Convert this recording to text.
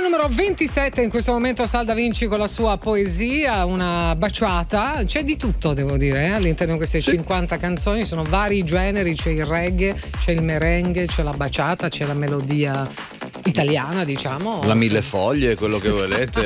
numero 27 in questo momento Sal Da Vinci con la sua poesia, una baciata. C'è di tutto, devo dire, all'interno di queste 50 canzoni, sono vari generi, c'è il reggae, c'è il merengue, c'è la baciata, c'è la melodia italiana, diciamo. La mille foglie, quello che volete,